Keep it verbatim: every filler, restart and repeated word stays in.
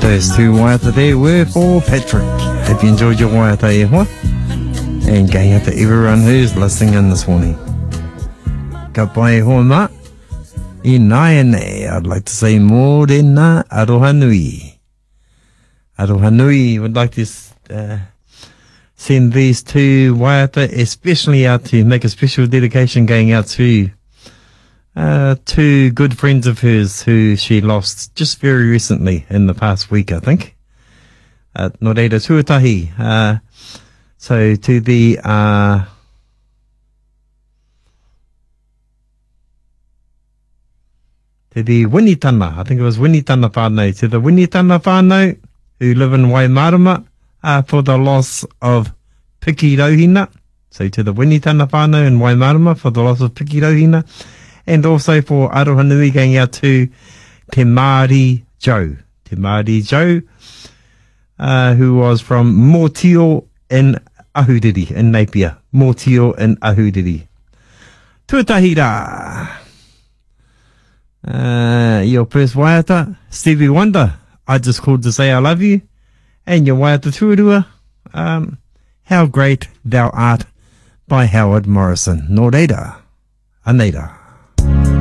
Those two waiata there were for Patrick. Hope you enjoyed your waiata e hoa. And going out to everyone who's listening in this morning. Ka pai hoa ma. I nai nei, I'd like to say more than na aroha nui. Aroha nui would like to uh, send these two waiata especially out to make a special dedication going out to Uh, two good friends of hers who she lost just very recently in the past week, I think. Uh, no reira tuatahi. Uh, so to the, uh, to the Winitana, I think it was Winitana whānau, to the Winitana whānau who live in Waimarama, uh, for the loss of Piki Rauhina. So to the Winitana whānau in Waimarama for the loss of Piki Rauhina. And also for aroha nui going out to Te Māori Joe. Te Māori Joe, uh, who was from Mōtio in Ahuriri, in Napier. Mōtio in Ahuriri. Tuatahi rā. Uh, your first waiata, Stevie Wonder. I just called to say I love you. And your waiata tuarua, um, How Great Thou Art by Howard Morrison. Nō reira. Aneira.